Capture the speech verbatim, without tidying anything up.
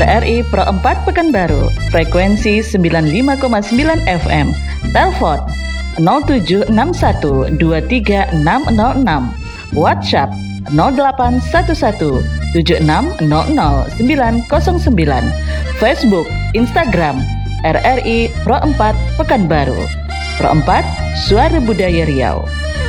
R R I Pro empat Pekanbaru, frekuensi sembilan puluh lima koma sembilan F M. Telepon nol tujuh enam satu dua tiga enam nol enam. WhatsApp nol delapan satu satu tujuh enam nol nol sembilan nol sembilan. Facebook, Instagram R R I Pro empat Pekanbaru. Pro empat, Suara Budaya Riau.